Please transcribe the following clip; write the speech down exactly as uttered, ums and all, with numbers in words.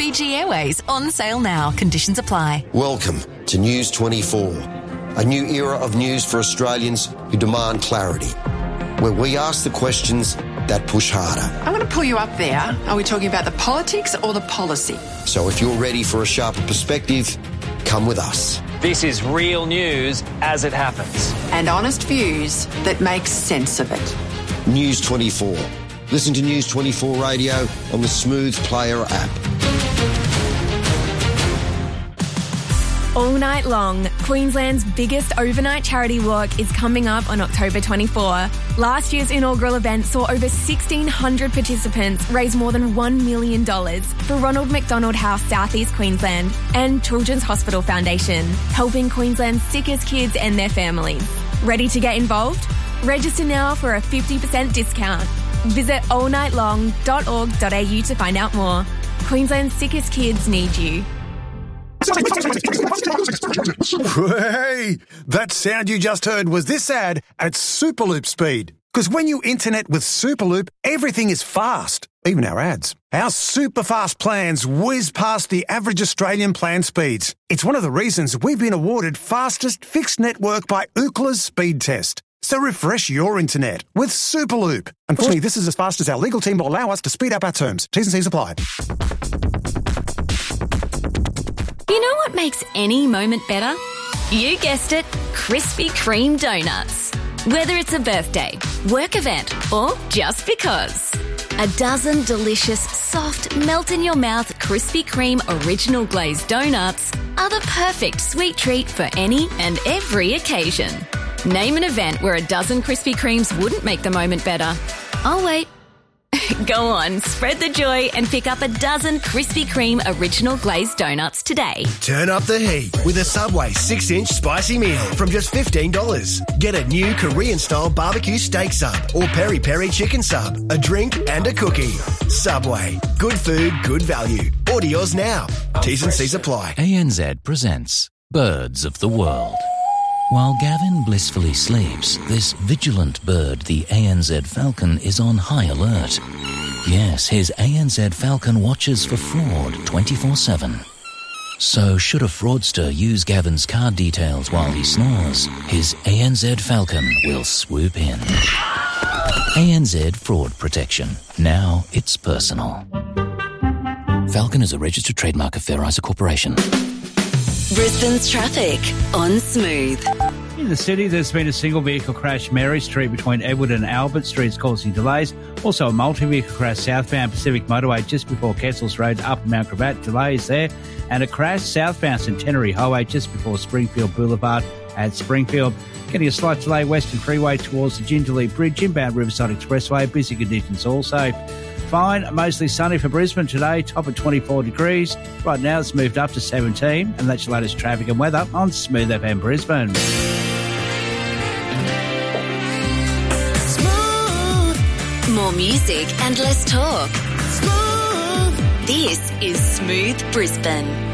Fiji Airways, on sale now. Conditions apply. Welcome to News twenty-four, a new era of news for Australians who demand clarity, where we ask the questions that push harder. I'm going to pull you up there. Are we talking about the politics or the policy? So if you're ready for a sharper perspective, come with us. This is real news as it happens. And honest views that make sense of it. News twenty-four. Listen to News twenty-four Radio on the Smooth Player app. All night long, Queensland's biggest overnight charity walk is coming up on October twenty-fourth. Last year's inaugural event saw over sixteen hundred participants raise more than one million dollars for Ronald McDonald House South East Queensland and Children's Hospital Foundation, helping Queensland's sickest kids and their families. Ready to get involved? Register now for a fifty percent discount. Visit all night long dot org dot a u to find out more. Queensland's sickest kids need you. Hey, that sound you just heard was this ad at Superloop speed. Because when you internet with Superloop, everything is fast, even our ads. Our super fast plans whiz past the average Australian plan speeds. It's one of the reasons we've been awarded fastest fixed network by Ookla's speed test. So refresh your internet with Superloop. Unfortunately, this is as fast as our legal team will allow us to speed up our terms. T's and C's apply. You know what makes any moment better? You guessed it, Krispy Kreme donuts. Whether it's a birthday, work event, or just because. A dozen delicious, soft, melt-in-your-mouth Krispy Kreme original glazed donuts are the perfect sweet treat for any and every occasion. Name an event where a dozen Krispy Kremes wouldn't make the moment better. I'll wait. Go on, spread the joy and pick up a dozen Krispy Kreme original glazed donuts today. Turn up the heat with a Subway six inch spicy meal from just fifteen dollars. Get a new Korean-style barbecue steak sub or peri-peri chicken sub, a drink and a cookie. Subway. Good food, good value. Order yours now. T's and C's apply. A N Z presents Birds of the World. While Gavin blissfully sleeps, this vigilant bird, the A N Z falcon, is on high alert. Yes, his A N Z falcon watches for fraud twenty-four seven. So should a fraudster use Gavin's card details while he snores, his A N Z falcon will swoop in. A N Z Fraud Protection. Now it's personal. Falcon is a registered trademark of Fair Isa Corporation. Brisbane's traffic on Smooth. In the city, there's been a single vehicle crash Mary Street between Edward and Albert Streets causing delays. Also a multi-vehicle crash southbound Pacific Motorway just before Kessels Road up Mount Gravatt. Delays there. And a crash southbound Centenary Highway just before Springfield Boulevard at Springfield. Getting a slight delay Western Freeway towards the Jindalee Bridge, inbound Riverside Expressway. Busy conditions also. Fine, mostly sunny for Brisbane today, top of twenty-four degrees. Right now it's moved up to seventeen, and that's your latest traffic and weather on Smooth F M Brisbane. Smooth. More music and less talk. Smooth. This is Smooth Brisbane.